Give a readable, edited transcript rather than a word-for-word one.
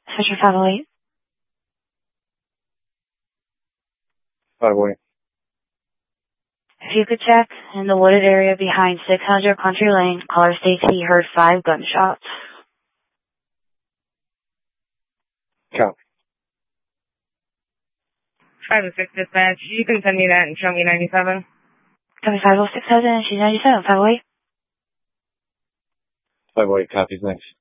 Fisher 508. 508. If you could check in the wooded area behind 600 Country Lane, caller states he heard 5 gunshots. Copy. 506 dispatch, you can send me that and show me 97. Copy 506 has it, and she's 97, 508. 508 copies, thanks.